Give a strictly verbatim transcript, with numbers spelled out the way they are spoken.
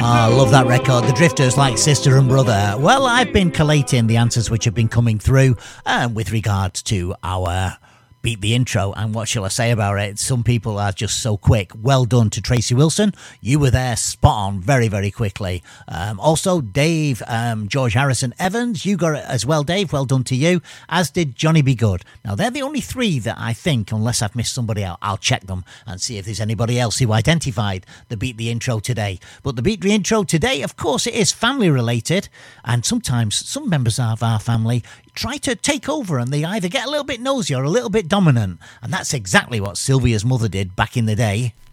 I love that record. The Drifters, like sister and brother. Well, I've been collating the answers which have been coming through um, with regards to our Beat the Intro, and what shall I say about it? Some people are just so quick. Well done to Tracy Wilson. You were there spot on very, very quickly. Um, also, Dave, um, George Harrison Evans, you got it as well, Dave. Well done to you, as did Johnny B. Good. Now, they're the only three that I think, unless I've missed somebody out, I'll check them and see if there's anybody else who identified the Beat the Intro today. But the Beat the Intro today, of course, it is family related, and sometimes some members of our family try to take over, and they either get a little bit nosy or a little bit dominant, and that's exactly what Sylvia's mother did back in the day.